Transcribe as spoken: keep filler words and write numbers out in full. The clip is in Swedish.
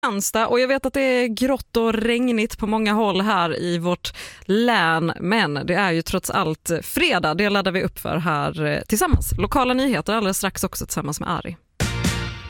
Kristianstad, och jag vet att det är grått och regnigt på många håll här i vårt län, men det är ju trots allt fredag. Det laddar vi upp för här tillsammans. Lokala nyheter alldeles strax också tillsammans med Ari.